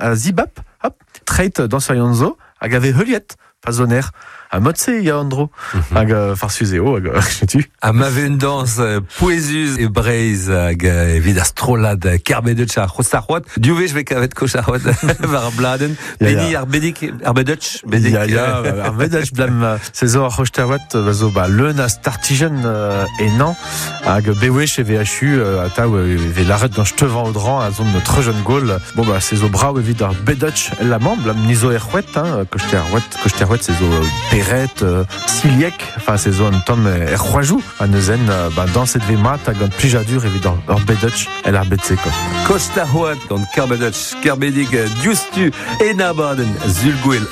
a zibap, hop, trait dans Soyonzo, hag ave heuliet, pas zoner. A motse ya andro, hag farsuzeo, hag tu. A ma vendance poesus et braise hag evit astrolad kerbedutch ar c'hostarroat. Diouve je vais kavet kocharroat var bladen. Beni ar bedutch. Ya, ar bedutch blam sezo ar c'hostarroat vazo leun a startigen enan hag bewech e VHU ataou ve l'arret d'an stevan audran a zon tre jeune gol. Bon sezo brao evit ar bedutch lamant blam nizo er c'houet, c'hostarroat sezo Peret, Siliek, enfin ces zones tom et Roijou, à Neuzen, dans cette vémat, à gant plijadur évident, hors bedutch, elle a betsé quoi. Costa Hoat, gant kerbedutch, kerbedig, diustu, enabaden, zulgouel,